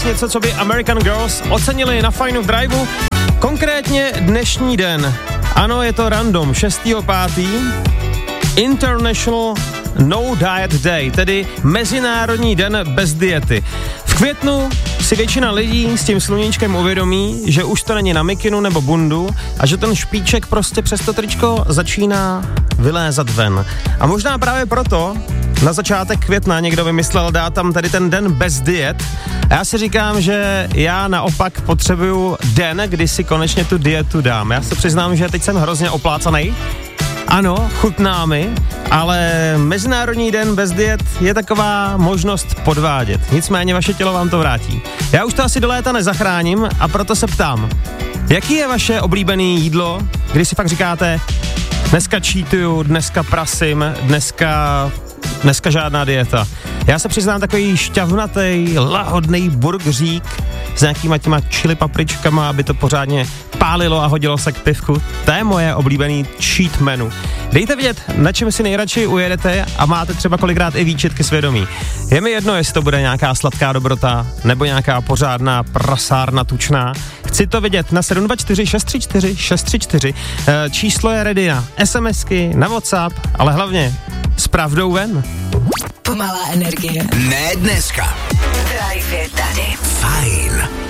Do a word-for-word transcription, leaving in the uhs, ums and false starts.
Girls, něco, co by American Girls ocenili na Fajnu v Driveu. Konkrétně dnešní den. Ano, je to random, šestého pátého International No Diet Day, tedy Mezinárodní den bez diety. V květnu si většina lidí s tím sluníčkem uvědomí, že už to není na mikinu nebo bundu a že ten špíček prostě přes to tričko začíná vylézat ven. A možná právě proto na začátek května někdo vymyslel dát tam tady ten den bez diet. A já si říkám, že já naopak potřebuju den, kdy si konečně tu dietu dám. Já se přiznám, že teď jsem hrozně oplácanej. Ano, chutná mi, ale Mezinárodní den bez diet je taková možnost podvádět. Nicméně vaše tělo vám to vrátí. Já už to asi do léta nezachráním a proto se ptám, jaký je vaše oblíbené jídlo, když si fakt říkáte, dneska cheatuju, dneska prasím, dneska, dneska žádná dieta. Já se přiznám takový šťavnatý, lahodný burgerík s nějakýma těma chili papričkama, aby to pořádně pálilo a hodilo se k pivku. To je moje oblíbený cheat menu. Dejte vědět, na čem si nejradši ujedete a máte třeba kolikrát i výčitky svědomí. Je mi jedno, jestli to bude nějaká sladká dobrota nebo nějaká pořádná prasárna tučná. Chci to vidět na sedm dva čtyři šest tři čtyři šest tři čtyři. E, číslo je ready na SMSky, na WhatsApp, ale hlavně s pravdou ven. Pomalá energie. Ne dneska. Drive je tady. Fajn.